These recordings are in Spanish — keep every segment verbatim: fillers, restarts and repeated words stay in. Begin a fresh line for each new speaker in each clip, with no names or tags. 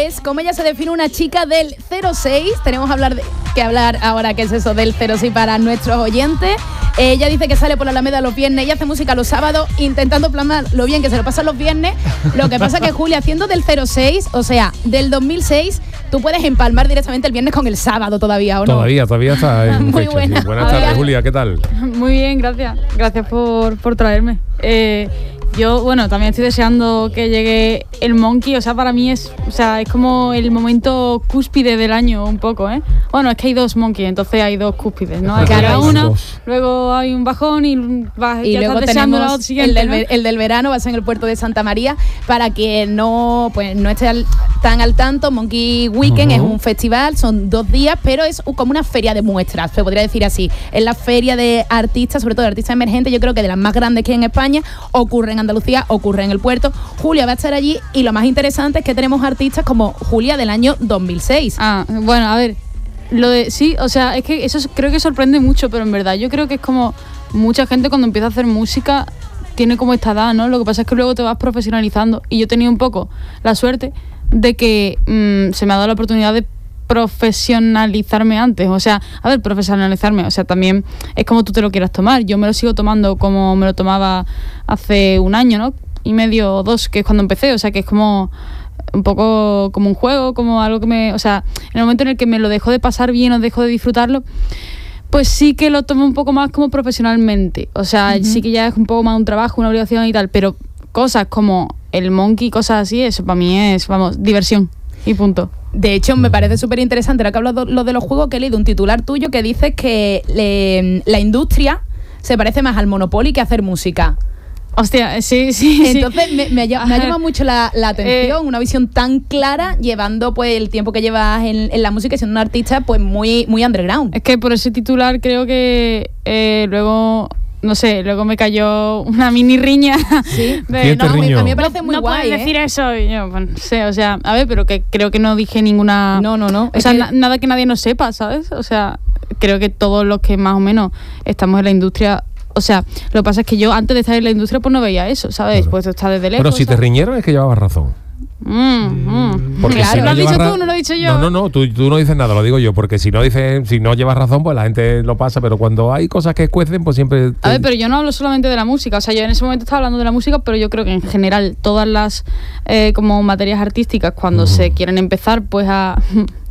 es cómo ella se define una chica del cero seis. Tenemos que hablar, de, que hablar ahora qué es eso del cero seis para nuestros oyentes. Ella dice que sale por la Alameda los viernes y hace música los sábados, intentando plasmar lo bien que se lo pasan los viernes. Lo que pasa que, Julia, haciendo del cero seis, o sea, del dos mil seis, tú puedes empalmar directamente el viernes con el sábado todavía, ¿o no?
Todavía, todavía está en
Muy
fecha,
buena.
sí. Buenas tardes, Julia, ¿qué tal?
Muy bien, gracias. Gracias por, por traerme. Eh, yo, bueno, también estoy deseando que llegue el Monkey. O sea, para mí es, o sea, es como el momento cúspide del año un poco, ¿eh? Bueno, es que hay dos Monkey, entonces hay dos cúspides, ¿no? Hay cada uno, luego hay un bajón y, vas,
y
ya
luego
estás deseando
tenemos
la siguiente,
el, del,
¿no?
el del verano, va a ser en el puerto de Santa María. Para quien no, pues, no esté al, tan al tanto, Monkey Weekend uh-huh. es un festival, son dos días, pero es como una feria de muestras, se podría decir así. Es la feria de artistas, sobre todo de artistas emergentes, yo creo que de las más grandes que hay en España. Ocurre en Andalucía, ocurre en el puerto. Julia va a estar allí y lo más interesante es que tenemos artistas como Julia del año dos mil seis.
Ah, bueno, a ver, lo de sí, o sea, es que eso creo que sorprende mucho, pero en verdad yo creo que es como mucha gente cuando empieza a hacer música tiene como esta edad, ¿no? Lo que pasa es que luego te vas profesionalizando y yo he tenido un poco la suerte de que mmm, se me ha dado la oportunidad de profesionalizarme antes, o sea, a ver, profesionalizarme, o sea, también es como tú te lo quieras tomar. Yo me lo sigo tomando como me lo tomaba hace un año, ¿no? Y medio o dos, que es cuando empecé, o sea, que es como un poco como un juego, como algo que me, o sea, en el momento en el que me lo dejo de pasar bien o dejo de disfrutarlo, pues sí que lo tomo un poco más como profesionalmente, o sea, uh-huh. sí que ya es un poco más un trabajo, una obligación y tal, pero cosas como el Monkey, cosas así, eso para mí es, vamos, diversión y punto.
De hecho, me parece súper interesante, ahora que hablas lo de los juegos, que he leído un titular tuyo que dice que le, la industria se parece más al Monopoly que a hacer música.
Hostia, sí, sí.
Entonces
sí.
me, me, ha, me ha llamado mucho la, la atención, eh, una visión tan clara, llevando pues el tiempo que llevas en, en la música y siendo un artista pues muy, muy underground.
Es que por ese titular creo que eh, luego... No sé, luego me cayó una mini riña.
Sí.
De, no,
a, mí, a mí me parece muy
no
guay. No
puedes
¿eh?
decir eso. Y yo, bueno, no sé, o sea, a ver, pero que creo que no dije ninguna.
No, no, no.
O sea, que... na- nada que nadie no sepa, ¿sabes? O sea, creo que todos los que más o menos estamos en la industria. O sea, lo que pasa es que yo antes de estar en la industria pues no veía eso, ¿sabes? Claro. Pues está desde lejos.
Pero si te riñeron es que llevabas razón.
Mm, mm.
Porque
claro.
si no
¿Lo has dicho
ra-
tú? ¿No lo he dicho yo?
No, no, no, tú, tú no dices nada, lo digo yo, porque si no dices, si no llevas razón, pues la gente lo pasa, pero cuando hay cosas que escuecen, pues siempre... Te...
A ver, pero yo no hablo solamente de la música, o sea, yo en ese momento estaba hablando de la música, pero yo creo que en general todas las eh, como materias artísticas, cuando uh-huh. se quieren empezar pues a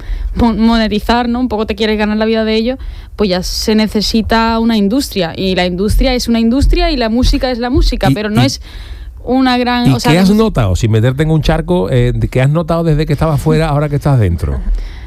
monetizar, ¿no? Un poco te quieres ganar la vida de ello, pues ya se necesita una industria, y la industria es una industria y la música es la música,
y,
pero no
y...
es... una gran...
¿Y
o sea,
qué has notado? Sin meterte en un charco, eh, ¿qué has notado desde que estabas fuera ahora que estás dentro?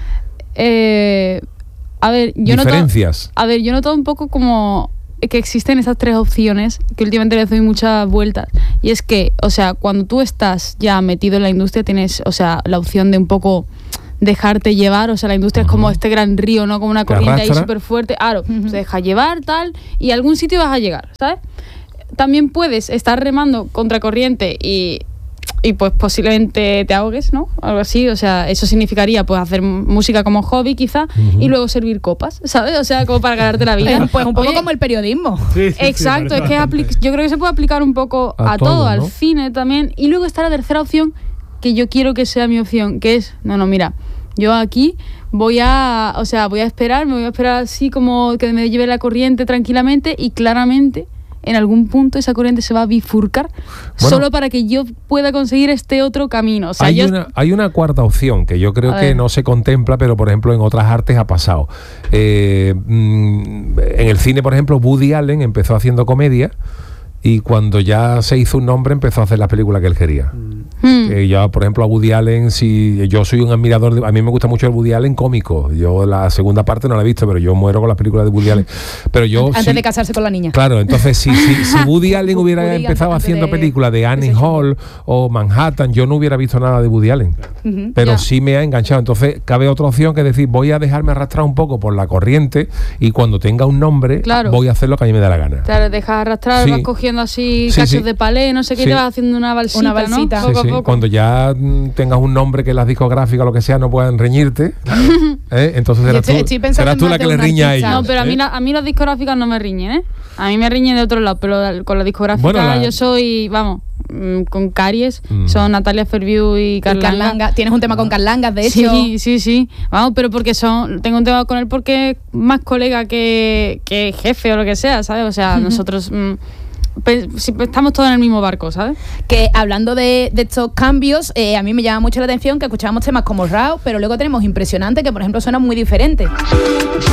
Eh, a ver, yo
¿Diferencias?
Noto, a ver, yo he notado un poco como que existen esas tres opciones que últimamente les doy muchas vueltas. Y es que, o sea, cuando tú estás ya metido en la industria tienes, o sea, la opción de un poco dejarte llevar, o sea, la industria uh-huh. es como este gran río, ¿no? Como una corriente ahí súper fuerte. Claro, uh-huh. se deja llevar, tal, y a algún sitio vas a llegar, ¿sabes? También puedes estar remando contracorriente y, y pues posiblemente te ahogues, ¿no? Algo así, o sea, eso significaría pues hacer música como hobby quizá uh-huh. y luego servir copas, ¿sabes? O sea, como para ganarte la vida.
Pues un poco
Oye,
como el periodismo.
Sí, sí, exacto, sí, es que apli- yo creo que se puede aplicar un poco a, a todo, todo, al ¿no? cine también. Y luego está la tercera opción, que yo quiero que sea mi opción, que es, no, no, mira, yo aquí voy a, o sea, voy a esperar, me voy a esperar así como que me lleve la corriente tranquilamente y claramente en algún punto esa corriente se va a bifurcar bueno, solo para que yo pueda conseguir este otro camino. O sea,
hay,
yo
una, hay una cuarta opción que yo creo que no se contempla, pero por ejemplo en otras artes ha pasado. Eh, en el cine, por ejemplo, Woody Allen empezó haciendo comedia y cuando ya se hizo un nombre empezó a hacer las películas que él quería. Mm. Que ya, por ejemplo, a Woody Allen, si yo soy un admirador de, a mí me gusta mucho el Woody Allen cómico. Yo la segunda parte no la he visto, pero yo muero con las películas de Woody Allen. Pero yo
antes
si,
de casarse con la niña.
Claro, entonces si, si, si Woody Allen hubiera Woody empezado antes haciendo de, películas de Annie Hall o Manhattan, yo no hubiera visto nada de Woody Allen. Uh-huh. Pero yeah. sí me ha enganchado. Entonces cabe otra opción que es decir, voy a dejarme arrastrar un poco por la corriente y cuando tenga un nombre, claro. voy a hacer lo que a mí me da la gana.
Claro, dejas arrastrar, sí. vas cogiendo así sí, cachos sí. de palé, no sé qué, sí. te vas haciendo una balsita,
una balsita.
¿no?
Sí,
poco
sí.
a poco.
Cuando ya tengas un nombre que las discográficas o lo que sea no puedan reñirte, ¿eh? Entonces serás tú, serás tú la que le riña a ellos.
No, pero
¿eh?
a mí, la, a mí las discográficas no me riñen, ¿eh? A mí me riñen de otro lado, pero con la discográfica bueno, la, yo soy, vamos, mm, con caries
Mm.
son Natalia Fairview y Carlanga.
Carlanga. Tienes un tema con Carlangas, de hecho.
Sí, sí, sí. Vamos, pero porque son. Tengo un tema con él porque es más colega que, que jefe o lo que sea, ¿sabes? O sea, nosotros mm, pe- si- estamos todos en el mismo barco, ¿sabes?
Que hablando de, de estos cambios, eh, a mí me llama mucho la atención que escuchábamos temas como Rao, pero luego tenemos Impresionante, que por ejemplo suena muy diferente.